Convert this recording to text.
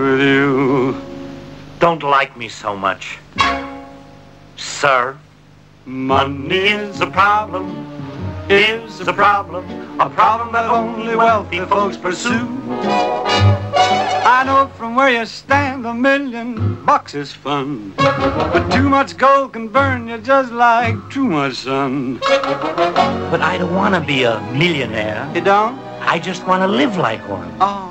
With you don't like me so much, sir. Money is a problem, a problem that only wealthy folks pursue. I know from where you stand $1,000,000 is fun, but too much gold can burn you just like too much sun. But I don't want to be a millionaire. You don't? I just want to live like one. Oh.